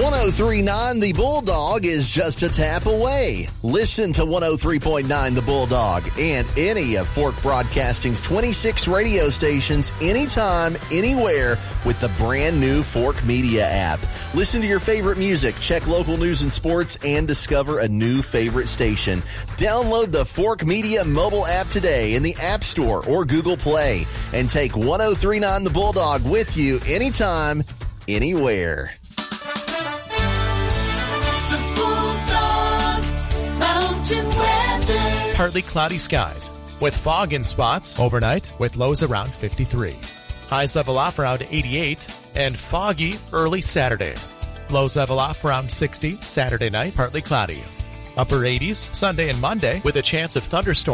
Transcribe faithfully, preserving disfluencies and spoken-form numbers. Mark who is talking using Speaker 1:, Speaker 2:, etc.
Speaker 1: oh three point nine The Bulldog is just a tap away. Listen to one oh three point nine The Bulldog and any of Fork Broadcasting's twenty-six radio stations anytime, anywhere with the brand new Fork Media app. Listen to your favorite music, check local news and sports, and discover a new favorite station. Download the Fork Media mobile app today in the App Store or Google Play and take one oh three point nine The Bulldog with you anytime, anywhere.
Speaker 2: Partly cloudy skies with fog in spots overnight with lows around fifty-three. Highs level off around eighty-eight and foggy early Saturday. Lows level off around sixty Saturday night, partly cloudy. Upper eighties Sunday and Monday with a chance of thunderstorms.